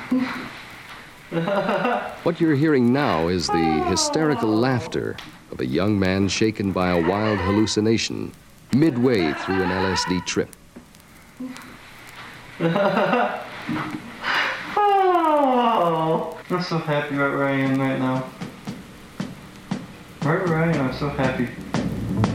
What you're hearing now is the hysterical laughter of a young man shaken by a wild hallucination midway through an LSD trip. Oh, I'm so happy right where I am right now. Right where I am, I'm so happy.